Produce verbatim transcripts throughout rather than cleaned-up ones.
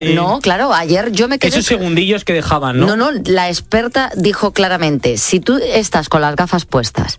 No, claro, ayer yo me quedé... Esos segundillos que dejaban, ¿no? No, no, la experta dijo claramente, si tú estás con las gafas puestas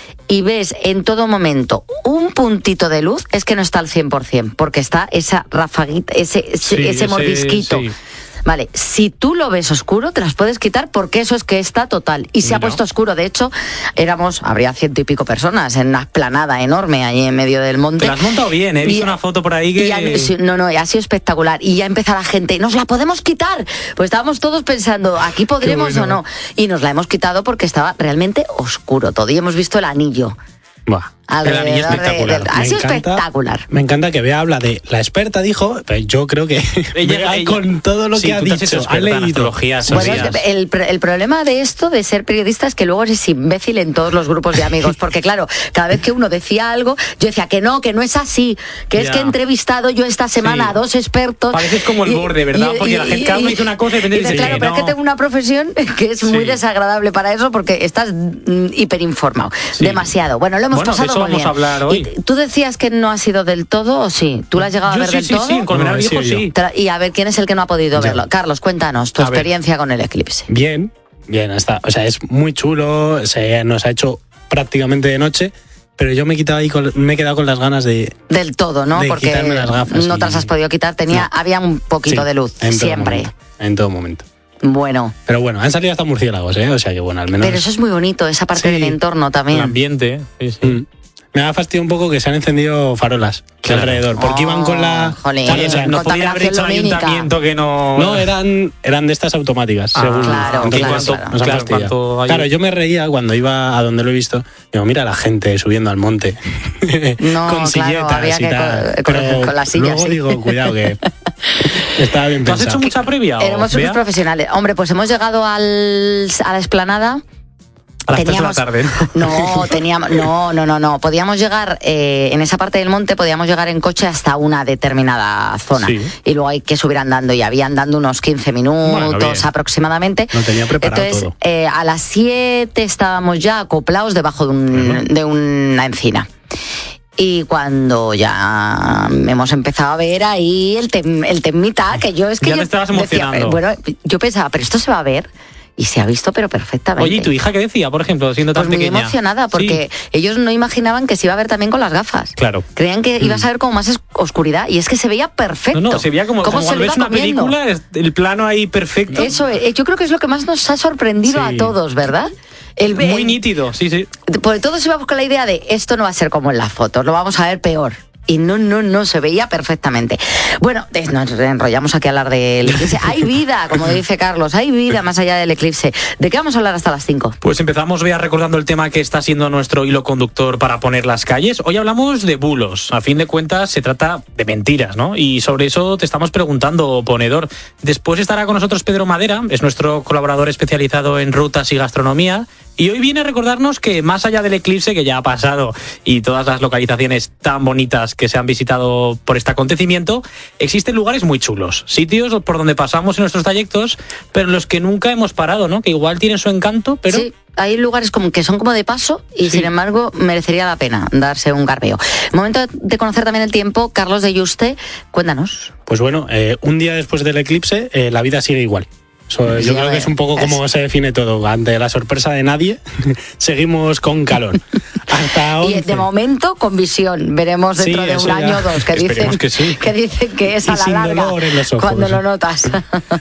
y ves en todo momento un puntito de luz, es que no está al cien por ciento, porque está esa rafaguita, ese, ese, Sí, ese mordisquito. sí. Vale, si tú lo ves oscuro, te las puedes quitar porque eso es que está total. Y se Mira. ha puesto oscuro. De hecho, éramos, habría ciento y pico personas en una esplanada enorme ahí en medio del monte. Te la has montado bien, ¿eh? He visto Y- una foto por ahí que... y ya- sí, no, no, ha sido espectacular. Y ya empieza la gente, ¿nos la podemos quitar? Pues estábamos todos pensando, ¿aquí podremos Qué bueno. o no? Y nos la hemos quitado porque estaba realmente oscuro todo. Y hemos visto el anillo. Buah, el alrededor anillo de- espectacular. del- ha Me sido encanta- espectacular. Me encanta que Bea habla de la experta dijo, pero yo creo que Ella- Bea ella- con todo lo Sí, que ha tú te has hecho dicho, ha experta en leído. astrología, sí, Bueno, sí. es que el, el problema de esto, de ser periodista, es que luego eres imbécil en todos los grupos de amigos. Porque claro, cada vez que uno decía algo, yo decía que no, que no es así. Que es Ya. que he entrevistado yo esta semana Sí. a dos expertos. Pareces como el borde, ¿verdad? Porque la gente- cada uno dice una cosa y de repente dices, dice, claro, pero no. es que tengo una profesión que es muy Sí. desagradable para eso porque estás mm, hiperinformado. Sí. Demasiado. Bueno, lo hemos Bueno, de pasado eso muy vamos bien. a hablar hoy. ¿Y t- tú decías que no ha sido del todo o sí? ¿Tú la has llegado Yo a ver sí, del sí, todo? sí, en Colmenar No, he Viejo sido sí. Tra- Y a ver, ¿quién es el que no ha podido Ya. verlo? Carlos, cuéntanos tu A ver. experiencia con el eclipse. Bien, bien, está. O sea, es muy chulo, se nos ha hecho prácticamente de noche, pero yo me he quitado ahí con- me he quedado con las ganas de Del todo, ¿no? de Porque quitarme las gafas no y- te las has podido quitar. Tenía, No. había un poquito Sí, de luz, en todo siempre. momento, en todo momento. Bueno, Pero bueno, han salido hasta murciélagos, ¿eh? O sea que bueno, al menos. pero eso es muy bonito, esa parte Sí. del entorno El también. ambiente, sí, sí. Mm. Me ha fastidiado un poco que se han encendido farolas Claro. alrededor, porque iban con la. Oh, jolín. Claro, o sea, No podía haber hecho un lumínica. ayuntamiento que no... No, eran, eran de estas automáticas, Ah, según. claro, Entonces, claro, nos claro. han Claro, fastidiado. cuanto hay- Claro, yo me reía cuando iba a donde lo he visto. Digo, mira la gente subiendo al monte. No, con claro, silletas habría y que tal. con- con- Pero con las sillas, luego sí. digo, cuidado que estaba bien ¿Tú has pensado. hecho mucha previa? o, Éramos unos Bea? profesionales. Hombre, pues hemos llegado al, a la explanada. A las tres de la tarde. No, teníamos, no, no, no, no. Podíamos llegar eh, en esa parte del monte, podíamos llegar en coche hasta una determinada zona. Sí. Y luego hay que subir andando. Y había andando unos quince minutos Bueno, bien. aproximadamente. Lo tenía preparado Entonces, todo. eh, a las siete estábamos ya acoplados debajo de, un, Ujú. de una encina. Y cuando ya hemos empezado a ver ahí el, tem- el temita, que yo es que Ya yo te estabas decía, emocionando. bueno, yo pensaba, pero esto se va a ver. Y se ha visto, pero perfectamente. Oye, ¿y tu hija qué decía, por ejemplo, siendo tan Pues muy pequeña? emocionada, porque Sí, ellos no imaginaban que se iba a ver también con las gafas. claro. Creían que ibas a ver como más es- oscuridad, y es que se veía perfecto. No, no, se veía como, Cómo como se cuando lo iba ves una comiendo. película, es- el plano ahí perfecto. Eso, eh, yo creo que es lo que más nos ha sorprendido Sí. a todos, ¿verdad? El, Muy el- nítido, sí, sí. Porque todos íbamos con la idea de esto no va a ser como en las fotos, lo vamos a ver peor. Y no, no, no, se veía perfectamente. Bueno, eh, nos enrollamos aquí a hablar del eclipse. Hay vida, como dice Carlos, hay vida más allá del eclipse. ¿De qué vamos a hablar hasta las cinco? Pues empezamos, Bea, recordando el tema que está siendo nuestro hilo conductor para poner las calles. Hoy hablamos de bulos. A fin de cuentas, se trata de mentiras, ¿no? Y sobre eso te estamos preguntando, ponedor. Después estará con nosotros Pedro Madera, es nuestro colaborador especializado en rutas y gastronomía. Y hoy viene a recordarnos que más allá del eclipse, que ya ha pasado, y todas las localizaciones tan bonitas que se han visitado por este acontecimiento, existen lugares muy chulos, sitios por donde pasamos en nuestros trayectos, pero en los que nunca hemos parado, ¿no? Que igual tienen su encanto, pero... Sí, hay lugares como que son como de paso y Sí. sin embargo merecería la pena darse un garbeo. Momento de conocer también el tiempo. Carlos de Yuste, cuéntanos. Pues bueno, eh, un día después del eclipse, eh, la vida sigue igual. So, Sí, yo creo a que ver, es un poco como es- se define todo. Ante la sorpresa de nadie, seguimos con calor. Hasta Y once. de momento con visión. Veremos dentro Sí, de un eso ya. año o dos que dicen Esperemos que sí. que dicen que es Y a la sin larga dolor en los ojos. cuando lo notas.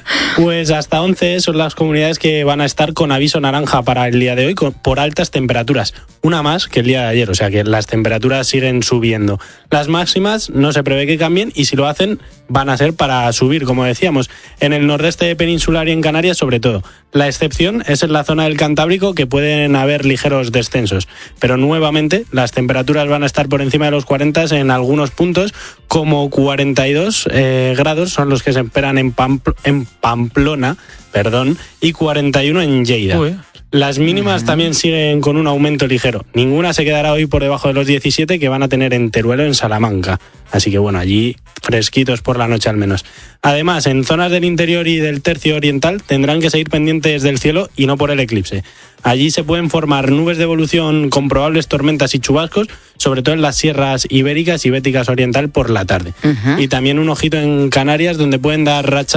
Pues hasta once son las comunidades que van a estar con aviso naranja para el día de hoy con- por altas temperaturas. Una más que el día de ayer, o sea que las temperaturas siguen subiendo. Las máximas no se prevé que cambien y si lo hacen van a ser para subir, como decíamos, en el nordeste peninsular y en Canarias sobre todo. La excepción es en la zona del Cantábrico, que pueden haber ligeros descensos. Pero nuevamente las temperaturas van a estar por encima de los cuarenta en algunos puntos, como cuarenta y dos eh, grados son los que se esperan en, Pampl- en Pamplona, perdón, y cuarenta y uno en Lleida. Uy. Las mínimas uh-huh. también siguen con un aumento ligero. Ninguna se quedará hoy por debajo de los diecisiete que van a tener en Teruel o en Salamanca. Así que bueno, allí fresquitos por la noche al menos. Además, en zonas del interior y del tercio oriental tendrán que seguir pendientes del cielo y no por el eclipse. Allí se pueden formar nubes de evolución con probables tormentas y chubascos, sobre todo en las sierras ibéricas y béticas oriental por la tarde. Uh-huh. Y también un ojito en Canarias, donde pueden dar rachas